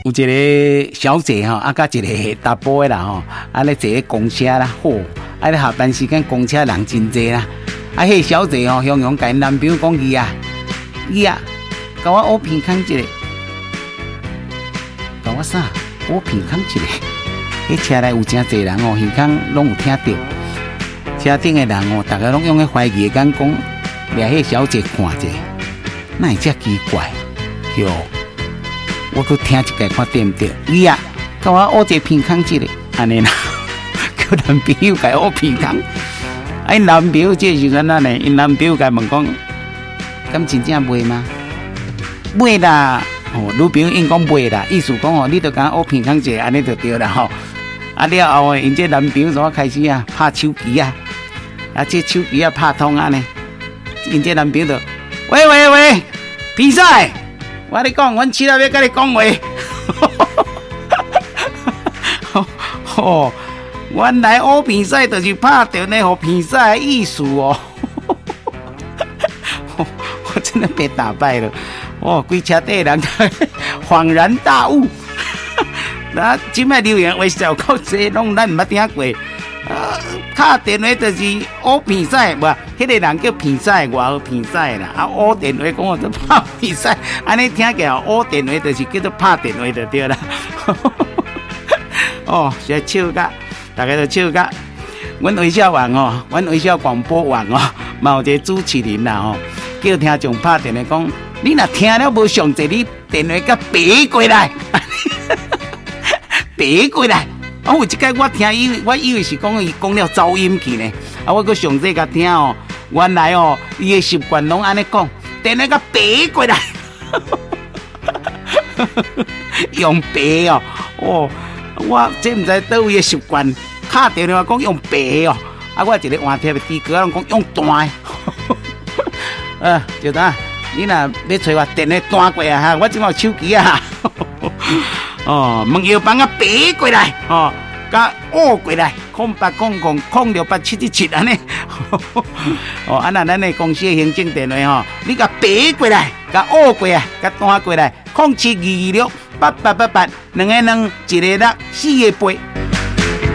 有一个小姐吼，啊，甲一个查甫的啦吼，啊咧坐公车啦，吼，啊咧下班时间公车人真济啦，啊，迄小姐吼，雄雄甲因男朋友讲伊啊，甲我学平康一个，甲我啥？学平康一个，迄车内有真济人哦，平康拢有听到，车顶的人哦，大家拢用个怀疑的眼光，掠迄小姐看者，哪会遮奇怪？哟！我去听一个看对唔对？甲我学一个平康一个，安尼啦，叫男朋友甲我学平康。哎，男朋友这是安怎呢？因男朋友甲问讲，敢真正卖吗？卖啦！哦，女朋友应讲卖啦，意思讲哦，你著甲我学平康一个，安尼就对啦吼。啊了后，因这男朋友怎开始啊拍手机啊，啊这手机啊拍通啊呢？因这男朋友就喂，比赛！我跟你讲，阮起来要跟你讲话。哦，原来学比赛就是拍电话互比赛的意思哦。我真的被打败了。哦，规车底人恍然大悟。那今摆留言话笑到这，拢咱毋捌听过。打电话就是学比赛，无，迄个人叫比赛，外号比赛啦。啊，学电话讲我做拍比赛，安尼听起来学电话就是叫做拍电话就对啦。哦，现在笑甲，大家都笑甲。阮微笑网哦，阮微笑广播网哦，嘛有一个主持人啦哦，叫听众拍电话讲，你若听了无上济，你电话甲爬过来，爬过来。啊！有一摆我听我以为是讲伊讲了噪音去呢，啊！我搁详细甲听哦，原来哦，伊的习惯拢安尼讲，电话甲爬过来，用爬哦，哦，我这毋知倒位的习惯，打电话讲用爬哦，啊！我一个换贴的弟哥讲用弹的，就当你若要找我电话弹过来哈，我即马手机啊。哦，问药房啊，爬过来，哦，甲学过来，0800068777安尼，哦，啊那咱的公司的行政电话吼，你甲爬过来，甲学过来，甲弹过来，0722268888，2个2，1个6，4个8。